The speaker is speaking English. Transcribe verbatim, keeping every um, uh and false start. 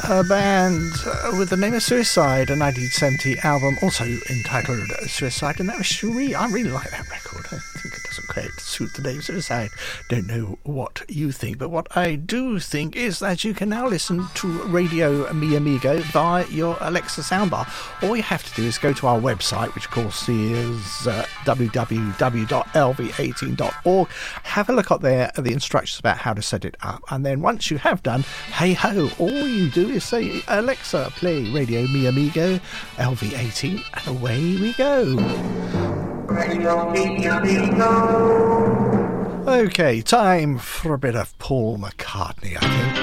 a band uh, with the name of Suicide, a nineteen seventy album also entitled Suicide, and that was Cherie. I really like that record. I think it doesn't quite suit the name Suicide. Don't know what you think, but what I do think is that you can now listen to Radio Mi Amigo via your Alexa soundbar. All you have to do is go to our website, which of course is uh, w w w dot l v eighteen dot org. Have a look up there at the instructions about how to set it up, and then once you have done, hey ho, all you do is say, Alexa, play Radio Mi Amigo L V eighteen, and away we go. Radio Mi Amigo. Okay, time for a bit of Paul McCartney, I think.